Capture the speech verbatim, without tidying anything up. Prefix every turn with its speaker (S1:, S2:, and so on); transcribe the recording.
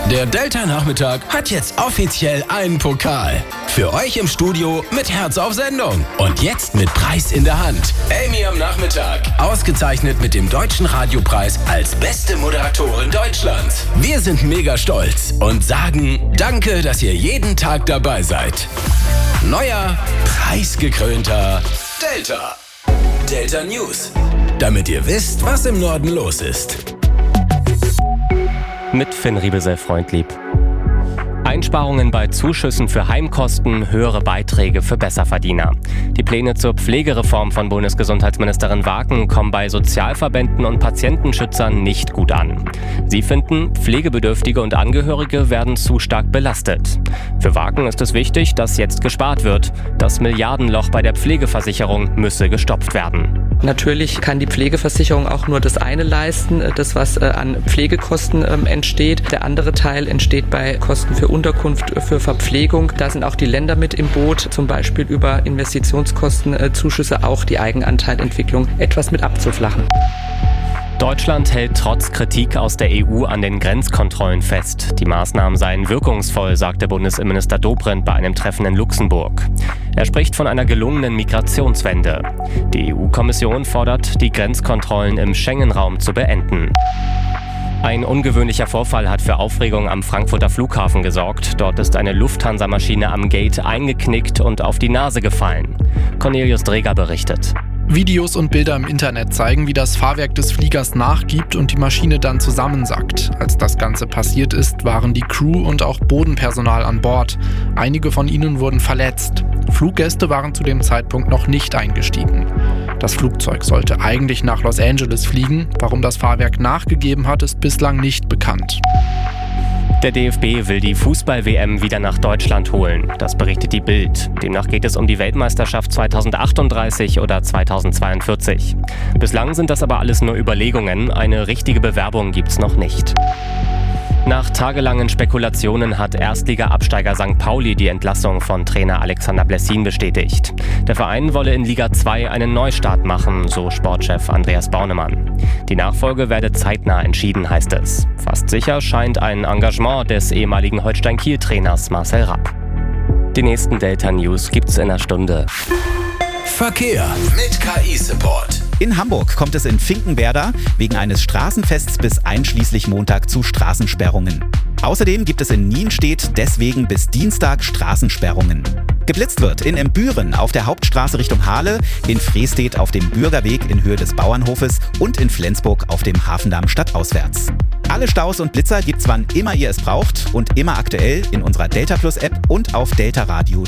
S1: Der Delta-Nachmittag hat jetzt offiziell einen Pokal. Für euch im Studio mit Herz auf Sendung. Und jetzt mit Preis in der Hand. Amy am Nachmittag. Ausgezeichnet mit dem Deutschen Radiopreis als beste Moderatorin Deutschlands. Wir sind mega stolz und sagen Danke, dass ihr jeden Tag dabei seid. Neuer, preisgekrönter Delta. Delta News. Damit ihr wisst, was im Norden los ist.
S2: Mit Finn Riebesell-Freundlieb. Einsparungen bei Zuschüssen für Heimkosten, höhere Beiträge für Besserverdiener. Die Pläne zur Pflegereform von Bundesgesundheitsministerin Waken kommen bei Sozialverbänden und Patientenschützern nicht gut an. Sie finden, Pflegebedürftige und Angehörige werden zu stark belastet. Für Waken ist es wichtig, dass jetzt gespart wird. Das Milliardenloch bei der Pflegeversicherung müsse gestopft werden.
S3: Natürlich kann die Pflegeversicherung auch nur das eine leisten, das was an Pflegekosten entsteht. Der andere Teil entsteht bei Kosten für Unterkunft, für Verpflegung. Da sind auch die Länder mit im Boot, zum Beispiel über Investitionskostenzuschüsse auch die Eigenanteilentwicklung etwas mit abzuflachen.
S2: Deutschland hält trotz Kritik aus der E U an den Grenzkontrollen fest. Die Maßnahmen seien wirkungsvoll, sagte Bundesinnenminister Dobrindt bei einem Treffen in Luxemburg. Er spricht von einer gelungenen Migrationswende. Die E U-Kommission fordert, die Grenzkontrollen im Schengen-Raum zu beenden. Ein ungewöhnlicher Vorfall hat für Aufregung am Frankfurter Flughafen gesorgt. Dort ist eine Lufthansa-Maschine am Gate eingeknickt und auf die Nase gefallen. Cornelius Dreger berichtet.
S4: Videos und Bilder im Internet zeigen, wie das Fahrwerk des Fliegers nachgibt und die Maschine dann zusammensackt. Als das Ganze passiert ist, waren die Crew und auch Bodenpersonal an Bord. Einige von ihnen wurden verletzt. Fluggäste waren zu dem Zeitpunkt noch nicht eingestiegen. Das Flugzeug sollte eigentlich nach Los Angeles fliegen. Warum das Fahrwerk nachgegeben hat, ist bislang nicht bekannt.
S2: Der D F B will die Fußball-W M wieder nach Deutschland holen. Das berichtet die Bild. Demnach geht es um die Weltmeisterschaft zweitausendachtunddreißig oder zweitausendzweiundvierzig. Bislang sind das aber alles nur Überlegungen. Eine richtige Bewerbung gibt's noch nicht. Nach tagelangen Spekulationen hat Erstliga-Absteiger Sankt Pauli die Entlassung von Trainer Alexander Blessin bestätigt. Der Verein wolle in Liga zwei einen Neustart machen, so Sportchef Andreas Baunemann. Die Nachfolge werde zeitnah entschieden, heißt es. Fast sicher scheint ein Engagement des ehemaligen Holstein-Kiel-Trainers Marcel Rapp. Die nächsten Delta News gibt's in einer Stunde.
S1: Verkehr mit K I-Support.
S5: In Hamburg kommt es in Finkenwerder wegen eines Straßenfests bis einschließlich Montag zu Straßensperrungen. Außerdem gibt es in Nienstedt deswegen bis Dienstag Straßensperrungen. Geblitzt wird in Embüren auf der Hauptstraße Richtung Hahle, in Freestedt auf dem Bürgerweg in Höhe des Bauernhofes und in Flensburg auf dem Hafendamm stadtauswärts. Alle Staus und Blitzer gibt's wann immer ihr es braucht und immer aktuell in unserer Delta Plus App und auf delta radio.